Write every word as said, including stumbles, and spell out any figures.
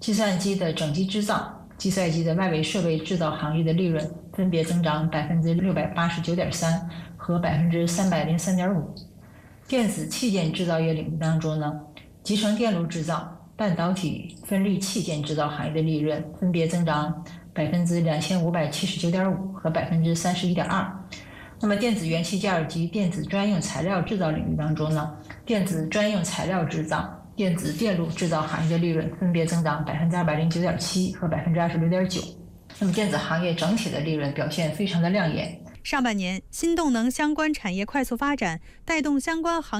计算机的整机制造、计算机的外围设备制造行业的利润分别增长百分之六百八十九点三和百分之三百零三点五。电子器件制造业领域当中呢，集成电路制造、半导体分立器件制造行业的利润分别增长百分之两千五百七十九点五和百分之三十一点二。那么电子元器件及电子专用材料制造领域当中呢，电子专用材料制造、电子电路制造行业的利润分别增长百分之二百零九点七和百分之二十六点九。那么电子行业整体的利润表现非常的亮眼。 上半年，新动能相关产业快速发展，带动相关行业